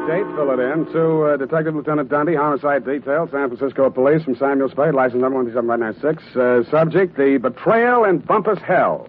date, fill it in. To Detective Lieutenant Dundee, Homicide Detail, San Francisco Police, from Samuel Spade, license number 17596. Subject, the betrayal in Bumpus Hell.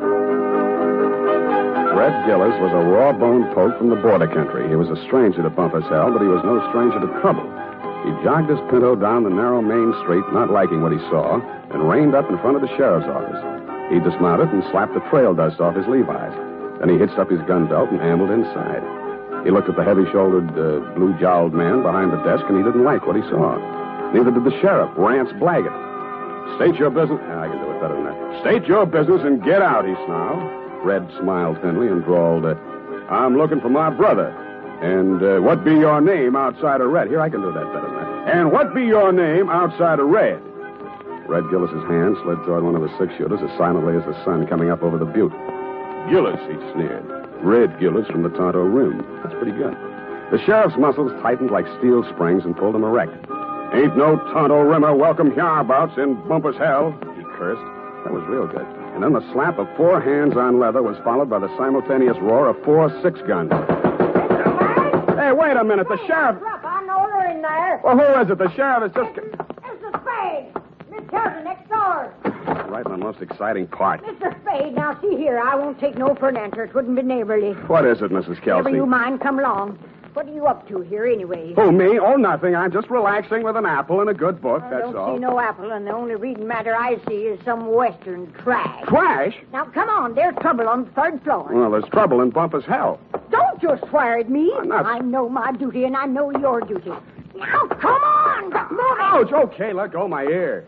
Red Gillis was a raw-boned poke from the border country. He was a stranger to Bumpus Hell, but he was no stranger to trouble. He jogged his Pinto down the narrow main street, not liking what he saw, and reined up in front of the sheriff's office. He dismounted and slapped the trail dust off his Levi's. Then he hitched up his gun belt and ambled inside. He looked at the heavy-shouldered, blue-jowled man behind the desk, and he didn't like what he saw. Neither did the sheriff, Rance Blaggett. State your business... I can do it better than that. State your business and get out, he snarled. Red smiled thinly and drawled, I'm looking for my brother. And what be your name outside of Red? Here, I can do that better than that. And what be your name outside of Red? Red Gillis's hand slid toward one of his six-shooters as silently as the sun coming up over the butte. Gillis, he sneered. Red Gillis from the Tonto Rim. That's pretty good. The sheriff's muscles tightened like steel springs and pulled him erect. Ain't no Tonto Rimmer welcome hereabouts in Bumpus Hell, he cursed. That was real good. And then the slap of 4 hands on leather was followed by the simultaneous roar of 4 6-guns. Hey, wait a minute. The sheriff... I know they're in there. Well, who is it? The sheriff is just... Mr. Spade. Miss Kelsey next door. Right in the most exciting part. Mr. Spade, now see here. I won't take no for an answer. It wouldn't be neighborly. What is it, Mrs. Kelsey? Never you mind, come along. What are you up to here, anyway? Who, me? Oh, nothing. I'm just relaxing with an apple and a good book, that's all. I don't see no apple, and the only reading matter I see is some Western trash. Trash? Now, come on. There's trouble on the 3rd floor. Well, there's trouble in Bumpus Hell. Don't you swear at me. I'm not... I know my duty, and I know your duty. Now, come on. Ouch, okay, let go my ear.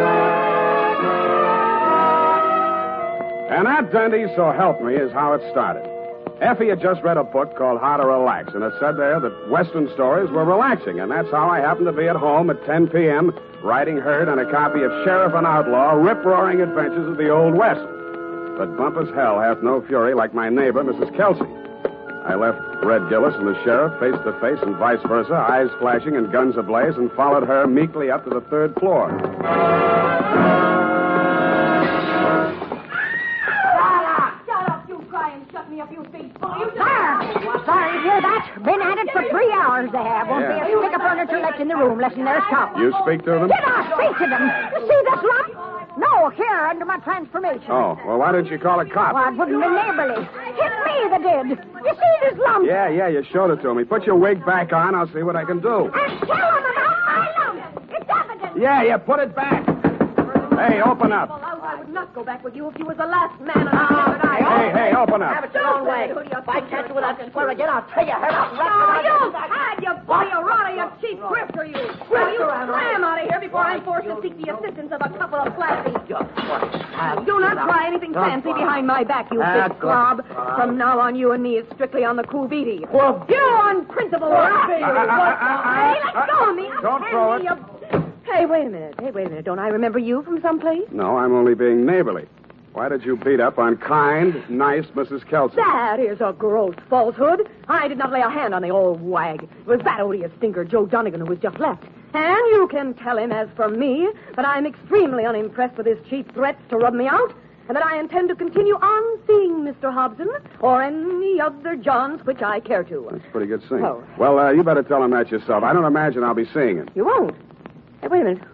And that, Dundee, so help me, is how it started. Effie had just read a book called How to Relax, and it said there that Western stories were relaxing, and that's how I happened to be at home at 10 p.m., writing herd on a copy of Sheriff and Outlaw, Rip-Roaring Adventures of the Old West. But Bumpus Hell hath no fury like my neighbor, Mrs. Kelsey. I left Red Gillis and the sheriff face to face and vice versa, eyes flashing and guns ablaze, and followed her meekly up to the 3rd floor. Sorry to hear that. Been at it for 3 hours they have. Won't be a stick of furniture left in the room, less than their stop. You speak to them? Did I speak to them? You see this lump? No, here, under my transformation. Oh, well, why didn't you call a cop? Well, it wouldn't be neighborly. Hit me that did. You see this lump? Yeah, you showed it to me. Put your wig back on. I'll see what I can do. And tell them about my lump. It's evidence. Yeah, put it back. Hey, open up. I would not go back with you if you was the last man alive. Hey, open up. Have it your own way. If I catch you without swear again, I'll tell you her out. Oh, you had you bully, you rotter, you cheap grifter, you. Well, you slam out of here before I'm forced to seek the assistance of a couple of flashy. Do not try anything fancy behind my back, you big slob. From now on, you and me is strictly on the cool beaty. Well, you on principle. Hey, let go of me. Don't throw it. Hey, wait a minute. Don't I remember you from someplace? No, I'm only being neighborly. Why did you beat up on kind, nice Mrs. Kelsey? That is a gross falsehood. I did not lay a hand on the old wag. It was that odious stinker, Joe Donegan, who was just left. And you can tell him, as for me, that I'm extremely unimpressed with his cheap threats to rub me out, and that I intend to continue on seeing Mr. Hobson or any other Johns which I care to. That's pretty good singing. Oh. Well, you better tell him that yourself. I don't imagine I'll be seeing him. You won't? Hey, wait a minute.